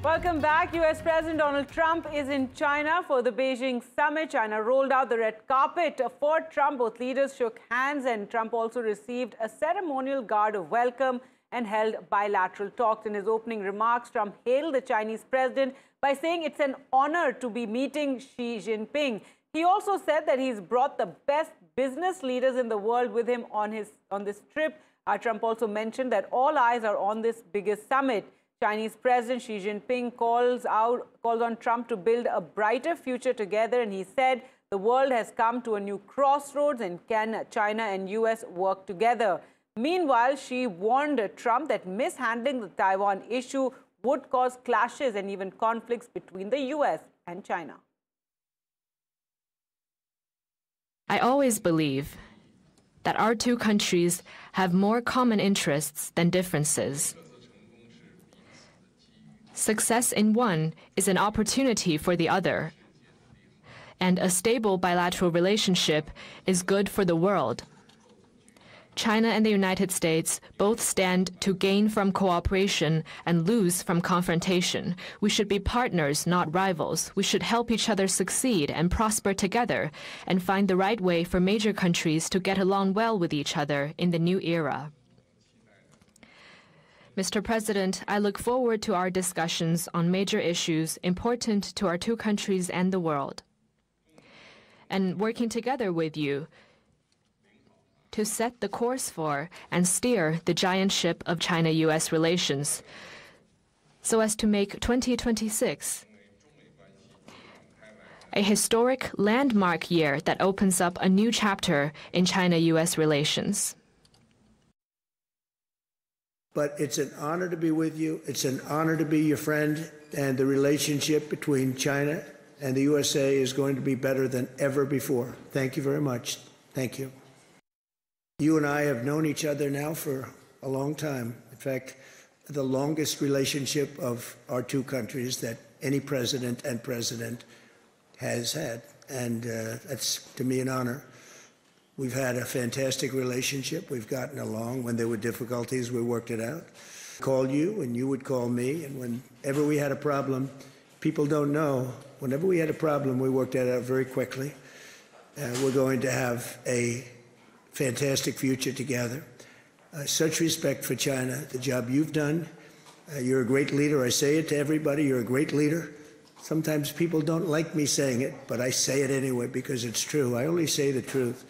Welcome back. US President Donald Trump is in China for the Beijing summit. China rolled out the red carpet for Trump. Both leaders shook hands, and Trump also received a ceremonial guard of welcome and held bilateral talks. In his opening remarks, Trump hailed the Chinese president by saying it's an honor to be meeting Xi Jinping. He also said that he's brought the best business leaders in the world with him on this trip. Trump also mentioned that all eyes are on this biggest summit. Chinese President Xi Jinping calls on Trump to build a brighter future together, and he said the world has come to a new crossroads, and can China and US work together? Meanwhile, Xi warned Trump that mishandling the Taiwan issue would cause clashes and even conflicts between the US and China. I always believe that our two countries have more common interests than differences. Success in one is an opportunity for the other, and a stable bilateral relationship is good for the world. China and the United States both stand to gain from cooperation and lose from confrontation. We should be partners, not rivals. We should help each other succeed and prosper together, and find the right way for major countries to get along well with each other in the new era. Mr. President, I look forward to our discussions on major issues important to our two countries and the world, and working together with you to set the course for and steer the giant ship of China-US relations so as to make 2026 a historic landmark year that opens up a new chapter in China-US relations. But it's an honor to be with you. It's an honor to be your friend. And the relationship between China and the USA is going to be better than ever before. Thank you very much. Thank you. You and I have known each other now for a long time. In fact, the longest relationship of our two countries that any president and president has had. And that's, to me, an honor. We've had a fantastic relationship. We've gotten along. When there were difficulties, we worked it out. I called you, and you would call me. And whenever we had a problem, people don't know, whenever we had a problem, we worked it out very quickly. We're going to have a fantastic future together. Such respect for China, the job you've done. You're a great leader. I say it to everybody. You're a great leader. Sometimes people don't like me saying it, but I say it anyway because it's true. I only say the truth.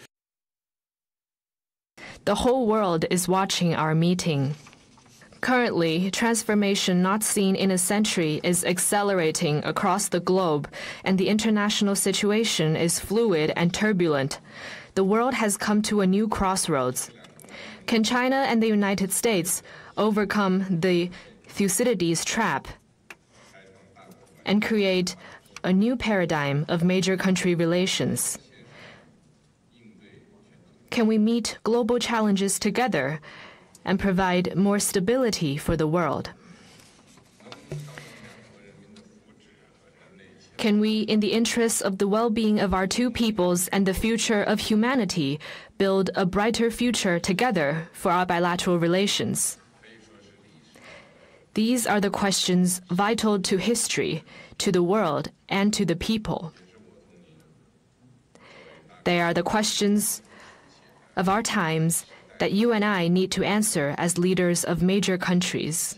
The whole world is watching our meeting. Currently, transformation not seen in a century is accelerating across the globe, and the international situation is fluid and turbulent. The world has come to a new crossroads. Can China and the United States overcome the Thucydides trap and create a new paradigm of major country relations? Can we meet global challenges together and provide more stability for the world? Can we, in the interests of the well-being of our two peoples and the future of humanity, build a brighter future together for our bilateral relations? These are the questions vital to history, to the world, and to the people. They are the questions of our times that you and I need to answer as leaders of major countries.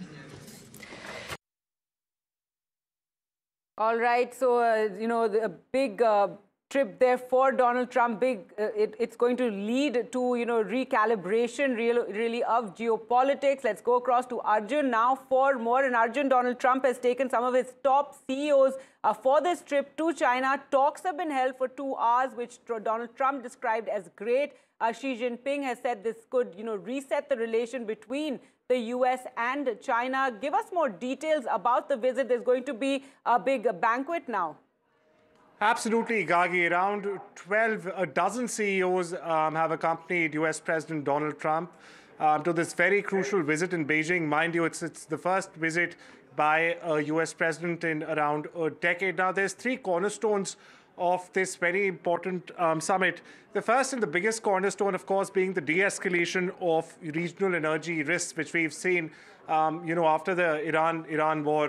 All right, so, the big trip there for Donald Trump, it's going to lead to, recalibration really of geopolitics. Let's go across to Arjun now for more. And Arjun, Donald Trump has taken some of his top CEOs for this trip to China. Talks have been held for 2 hours, which Donald Trump described as great. Xi Jinping has said this could, reset the relation between the US and China. Give us more details about the visit. There's going to be a big banquet now. Absolutely, Gargi. Around a dozen CEOs have accompanied US President Donald Trump to this very crucial visit in Beijing. Mind you, it's the first visit by a US president in around a decade now. There's 3 cornerstones of this very important summit. The first and the biggest cornerstone, of course, being the de-escalation of regional energy risks, which we've seen, after the Iran war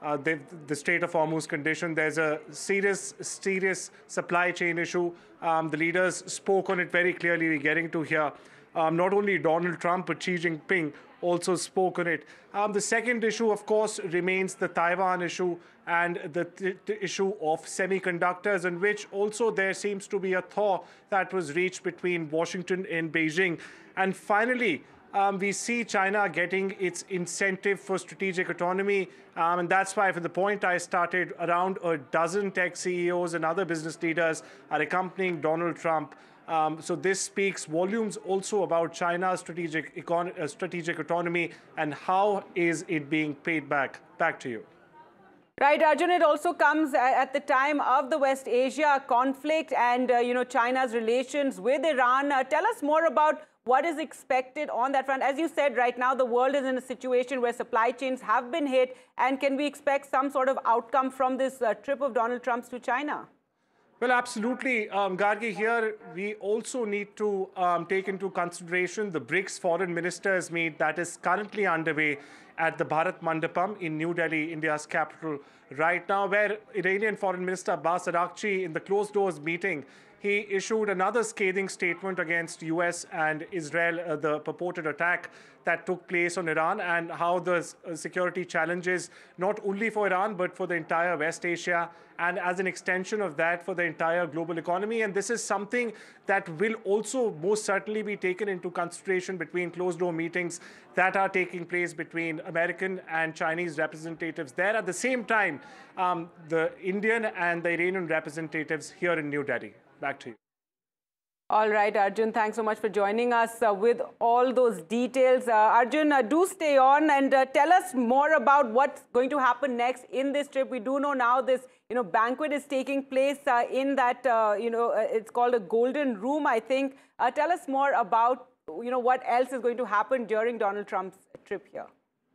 the Strait of Hormuz condition. There's a serious supply chain issue. The leaders spoke on it very clearly. We're getting to hear not only Donald Trump, but Xi Jinping also spoke on it. The second issue, of course, remains the Taiwan issue and the issue of semiconductors, in which also there seems to be a thaw that was reached between Washington and Beijing. And finally, we see China getting its incentive for strategic autonomy. And that's why, for the point I started, around a dozen tech CEOs and other business leaders are accompanying Donald Trump. So this speaks volumes also about China's strategic autonomy and how is it being paid back. Back to you. Right, Arjun, it also comes at the time of the West Asia conflict and, China's relations with Iran. Tell us more about what is expected on that front. As you said, right now, the world is in a situation where supply chains have been hit. And can we expect some sort of outcome from this trip of Donald Trump's to China? Well, absolutely. Gargi, here we also need to take into consideration the BRICS foreign ministers meet that is currently underway at the Bharat Mandapam in New Delhi, India's capital right now, where Iranian Foreign Minister Abbas Araghchi, in the closed-doors meeting, he issued another scathing statement against US and Israel, the purported attack that took place on Iran, and how the security challenges, not only for Iran, but for the entire West Asia, and as an extension of that, for the entire global economy. And this is something that will also most certainly be taken into consideration between closed-door meetings that are taking place between American and Chinese representatives there. At the same time, the Indian and the Iranian representatives here in New Delhi. Back to you. All right, Arjun, thanks so much for joining us with all those details. Arjun, do stay on and tell us more about what's going to happen next in this trip. We do know now this, banquet is taking place in that, it's called a Golden Room, I think. Tell us more about, what else is going to happen during Donald Trump's trip here.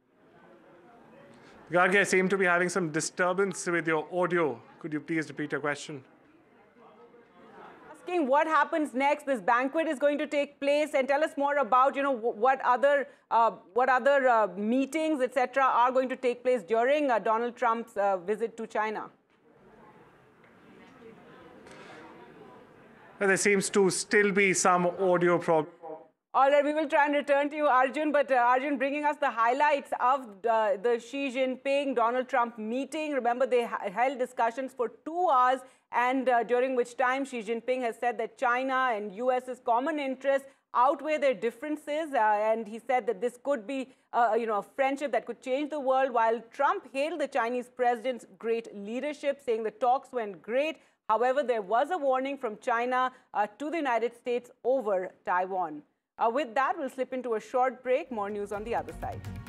Gargi, I seem to be having some disturbance with your audio. Could you please repeat your question? What happens next? This banquet is going to take place, and tell us more about what other meetings, etc., are going to take place during Donald Trump's visit to China. There seems to still be some audio problem. All right, we will try and return to you, Arjun. But Arjun, bringing us the highlights of the Xi Jinping Donald Trump meeting. Remember, they held discussions for 2 hours, and during which time Xi Jinping has said that China and US's common interests outweigh their differences, and he said that this could be a friendship that could change the world, while Trump hailed the Chinese president's great leadership, saying the talks went great. However, there was a warning from China to the United States over Taiwan. With that, we'll slip into a short break. More news on the other side.